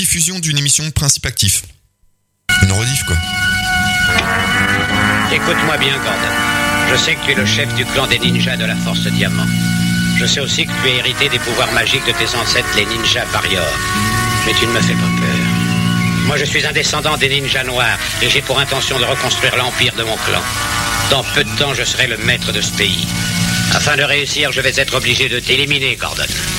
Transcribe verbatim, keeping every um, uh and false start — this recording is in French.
rediffusion d'une émission de Principe Actif. Une rediff, quoi. Écoute-moi bien, Gordon. Je sais que tu es le chef du clan des ninjas de la Force Diamant. Je sais aussi que tu as hérité des pouvoirs magiques de tes ancêtres, les ninjas Warriors. Mais tu ne me fais pas peur. Moi, je suis un descendant des ninjas noirs et j'ai pour intention de reconstruire l'empire de mon clan. Dans peu de temps, je serai le maître de ce pays. Afin de réussir, je vais être obligé de t'éliminer, Gordon.